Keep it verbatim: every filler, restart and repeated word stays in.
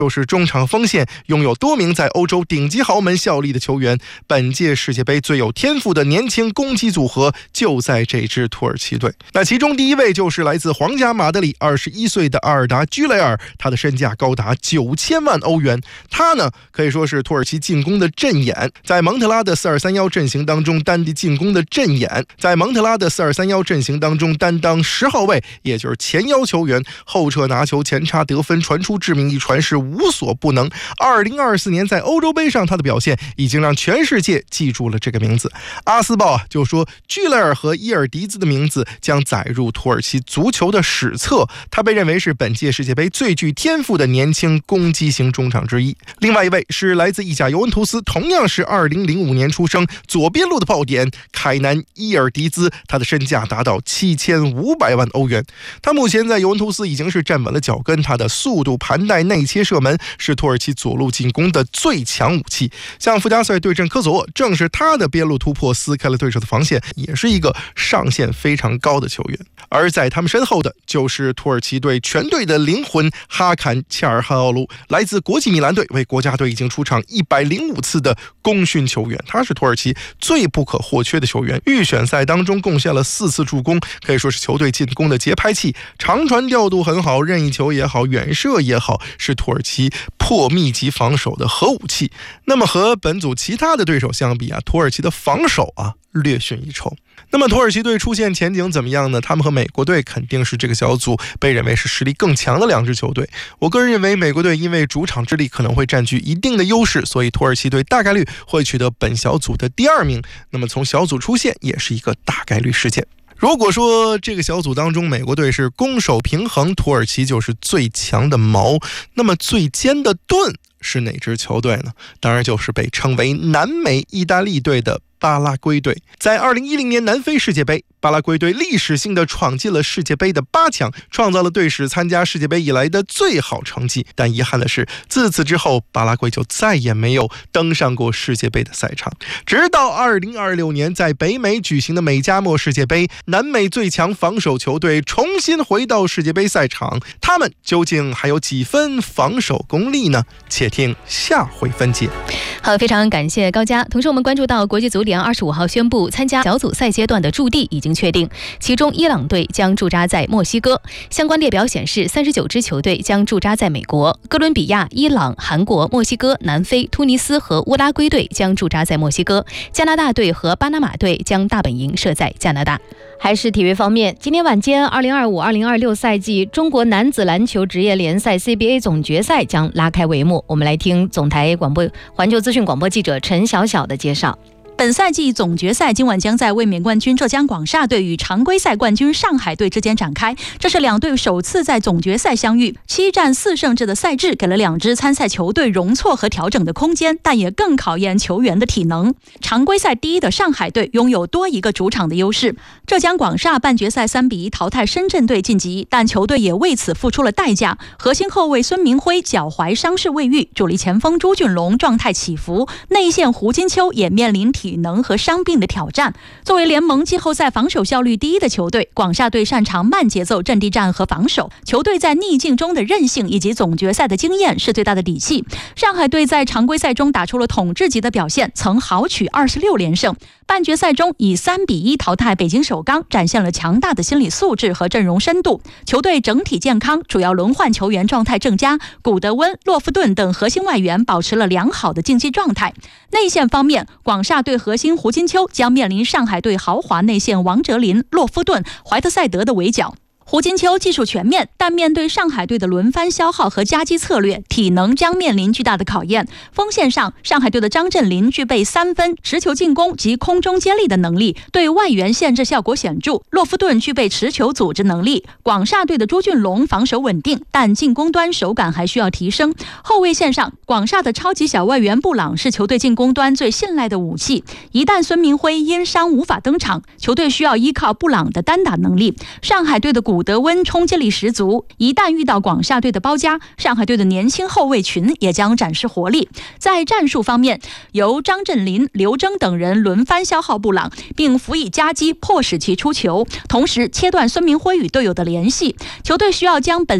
又是中场锋线，拥有多名在欧洲顶级豪门效力的球员。本届世界杯最有天赋的年轻攻击组合就在这支土耳其队。那其中第一位就是来自皇家马德里二十一岁的阿尔达居雷尔，他的身价高达九千万欧元。他呢可以说是土耳其进攻的阵眼，在蒙特拉的四二三一阵型当中担当进攻的阵眼，在蒙特拉的四二三一阵型当中担当十号位，也就是前腰球员，后撤拿球，前插得分，传出致命一传是无所不能。二零二四年在欧洲杯上他的表现已经让全世界记住了这个名字。阿斯报啊就说居雷尔和伊尔迪兹的名字将载入土耳其足球的史册，他被认为是本届世界杯最具天赋的年轻攻击型中场之一。另外一位是来自意甲尤文图斯，同样是二零零五年出生，左边路的爆点凯南伊尔迪兹，他的身价达到七千五百万欧元。他目前在尤文图斯已经是站稳了脚跟，他的速度盘带内切射门是土耳其左路进攻的最强武器。像附加赛对阵科索沃，正是他的边路突破撕开了对手的防线，也是一个上限非常高的球员。而在他们身后的就是土耳其队全队的灵魂哈坎切尔汗奥卢，来自国际米兰队，为国家队已经出场一百零五次的功勋球员，他是土耳其最不可或缺的球员。预选赛当中贡献了四次助攻，可以说是球队进攻的节拍器，长传调度很好，任意球也好，远射也好，是土耳其破密集防守的核武器。那么和本组其他的对手相比啊，土耳其的防守啊略逊一筹。那么土耳其队出现前景怎么样呢？他们和美国队肯定是这个小组被认为是实力更强的两支球队。我个人认为美国队因为主场之力可能会占据一定的优势，所以土耳其队大概率会取得本小组的第二名。那么从小组出线也是一个大概率事件。如果说这个小组当中美国队是攻守平衡，土耳其就是最强的矛，那么最尖的盾是哪支球队呢？当然就是被称为南美意大利队的巴拉圭队。在二零一零年南非世界杯，巴拉圭队历史性的闯进了世界杯的八强，创造了队史参加世界杯以来的最好成绩。但遗憾的是，自此之后巴拉圭就再也没有登上过世界杯的赛场。直到二零二六年在北美举行的美加墨世界杯，南美最强防守球队重新回到世界杯赛场，他们究竟还有几分防守功力呢？且听下回分解。 好，非常感谢高佳。同时我们关注到国际足联二十五号宣布，参加小组赛阶段的驻地已经确定，其中伊朗队将驻扎在墨西哥。相关列表显示，三十九支球队将驻扎在美国，哥伦比亚、伊朗、韩国、墨西哥、南非、突尼斯和乌拉圭队将驻扎在墨西哥，加拿大队和巴拿马队将大本营设在加拿大。 还是体育方面，今天晚间二零二五二零二六赛季中国男子篮球职业联赛 C B A 总决赛将拉开帷幕。我们来听总台广播环球资讯广播记者陈晓晓的介绍。 本赛季总决赛今晚将在卫冕冠军浙江广厦队与常规赛冠军上海队之间展开，这是两队首次在总决赛相遇。七战四胜制的赛制给了两支参赛球队容错和调整的空间，但也更考验球员的体能。常规赛第一的上海队拥有多一个主场的优势。浙江广厦半决赛三比一淘汰深圳队晋级，但球队也为此付出了代价。核心后卫孙铭徽脚踝伤势未愈，主力前锋朱俊龙状态起伏，内线胡金秋也面临体能和伤病的挑战。作为联盟季后赛防守效率第一的球队，广厦队擅长慢节奏阵地战和防守，球队在逆境中的韧性以及总决赛的经验是最大的底气。上海队在常规赛中打出了统治级的表现，曾豪取二十六连胜，半决赛中以三比一淘汰北京首钢，展现了强大的心理素质和阵容深度。球队整体健康，主要轮换球员状态正佳，古德温、洛夫顿等核心外援保持了良好的竞技状态。内线方面，广厦队核心胡金秋将面临上海队豪华内线王哲林、洛夫顿、怀特塞德的围剿。胡金秋技术全面，但面对上海队的轮番消耗和夹击策略，体能将面临巨大的考验。锋线上，上海队的张镇麟具备三分、持球进攻及空中接力的能力，对外援限制效果显著。洛夫顿具备持球组织能力。广厦队的朱俊龙防守稳定，但进攻端手感还需要提升。后卫线上，广厦的超级小外援布朗是球队进攻端最信赖的武器。一旦孙铭徽因伤无法登场，球队需要依靠布朗的单打能力。上海队的古德温冲击力十足，一旦遇到广厦队的包夹，上海队的年轻后卫群也将展示活力。在战术方面，由张镇麟、刘铮等人轮番消耗布朗，并辅以夹击迫使其出球，同时切断孙铭徽与队友的联系。球队需要将本